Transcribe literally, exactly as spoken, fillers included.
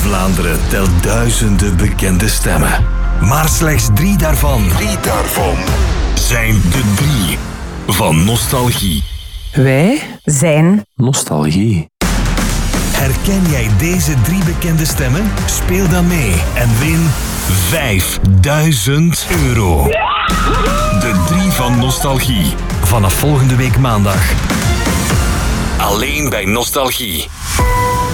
Vlaanderen telt duizenden bekende stemmen. Maar slechts drie daarvan, drie daarvan zijn de drie van nostalgie. Wij zijn nostalgie. Herken jij deze drie bekende stemmen? Speel dan mee en win vijfduizend euro. De drie van nostalgie. Vanaf volgende week maandag. Alleen bij Nostalgie.